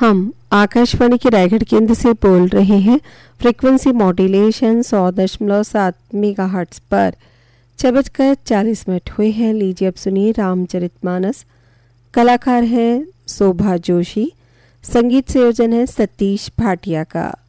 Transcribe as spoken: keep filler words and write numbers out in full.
हम आकाशवाणी के रायगढ़ केंद्र से बोल रहे हैं। फ्रीक्वेंसी मॉड्यूलेशन सौ दशमलव सात मेगाहर्ट्ज पर छह बजकर चालीस मिनट हुए हैं। लीजिए अब सुनिए रामचरितमानस। कलाकार हैं शोभा जोशी, संगीत संयोजन है सतीश भाटिया का।